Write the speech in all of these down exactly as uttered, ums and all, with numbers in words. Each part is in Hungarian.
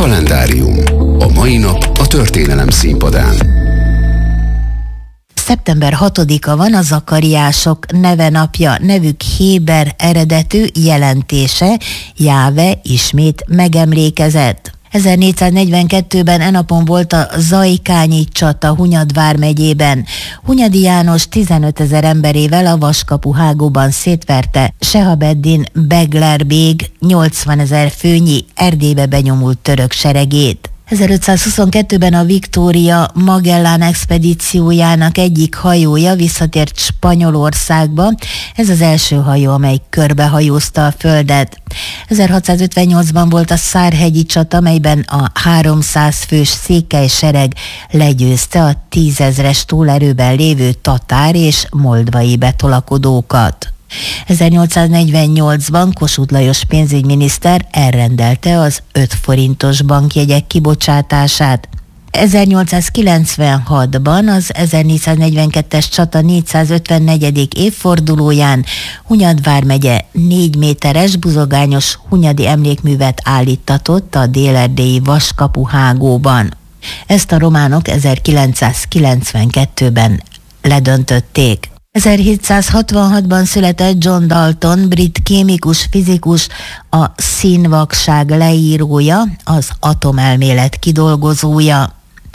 Kalendárium. A mai nap a történelem színpadán. szeptember hatodika van, a zakariások neve napja, nevük héber eredetű, jelentése Jáve ismét megemlékezett. ezernégyszáznegyvenkettőben e napon volt a zajkányi csata Hunyad vármegyében. Hunyadi János tizenötezer emberével a Vaskapu hágóban szétverte Sehabeddin Begler bég nyolcvanezer főnyi Erdélybe benyomult török seregét. ezerötszázhuszonkettőben a Victoria Magellán expedíciójának egyik hajója visszatért Spanyolországba. Ez az első hajó, amely körbehajózta a földet. ezerhatszázötvennyolcban volt a Szárhegyi csata, melyben a háromszáz fős székely sereg legyőzte a tízezres túlerőben lévő tatár és moldvai betolakodókat. ezernyolcszáznegyvennyolcban Kossuth Lajos pénzügyminiszter elrendelte az öt forintos bankjegyek kibocsátását. ezernyolcszázkilencvenhatban az ezernégyszáznegyvenkettes csata négyszázötvennegyedik évfordulóján Hunyad vármegye négy méteres buzogányos hunyadi emlékművet állíttatott a délerdélyi Vaskapu hágóban. Ezt a románok ezerkilencszázkilencvenkettőben ledöntötték. ezerhétszázhatvanhatban született John Dalton, brit kémikus, fizikus, a színvakság leírója, az atomelmélet kidolgozója.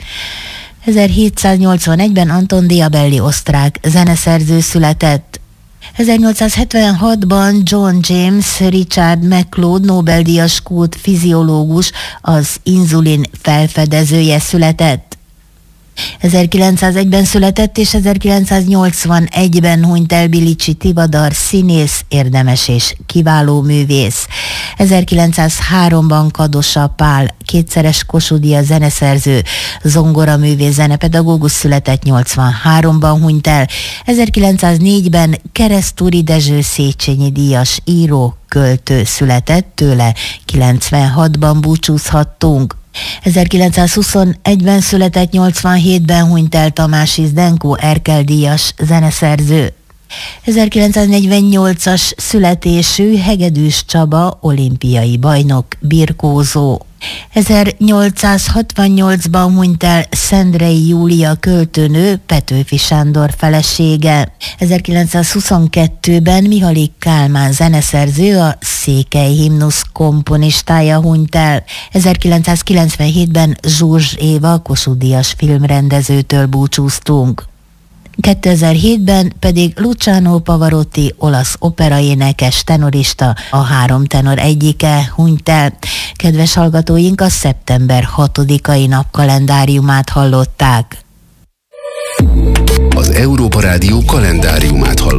ezerhétszáznyolcvanegyben Anton Diabelli osztrák zeneszerző született. ezernyolcszázhetvenhatban John James Richard MacLeod Nobel-díjas skót fiziológus, az inzulin felfedezője született. ezerkilencszázegyben született és ezerkilencszáznyolcvanegyben hunyt el Bilicsi Tivadar, színész, érdemes és kiváló művész. ezerkilencszázháromban Kadosa Pál, kétszeres Kossuth-díjas zeneszerző, zongoraművész, zenepedagógus született, nyolcvanháromban hunyt el. ezerkilencszáznégyben Keresztúri Dezső Széchenyi díjas író, költő született, tőle kilencvenhatban búcsúzhattunk. ezerkilencszázhuszonegyben született, nyolcvanhétben hunyt el Tamási Zdenko Erkel-díjas zeneszerző. ezerkilencszáznegyvennyolcas születésű Hegedűs Csaba olimpiai bajnok, birkózó. ezernyolcszázhatvannyolcban hunyt el Szendrei Júlia költőnő, Petőfi Sándor felesége. ezerkilencszázhuszonkettőben Mihály Kálmán zeneszerző, a Székely himnusz komponistája hunyt el. ezerkilencszázkilencvenhétben Zsurzs Éva Kossuth-díjas filmrendezőtől búcsúztunk. kétezer-hétben pedig Luciano Pavarotti, olasz operaénekes, tenorista, a három tenor egyike hunyt el. Kedves hallgatóink, a szeptember hatodikai nap kalendáriumát hallották. Az Európa Rádió kalendáriumát hallották.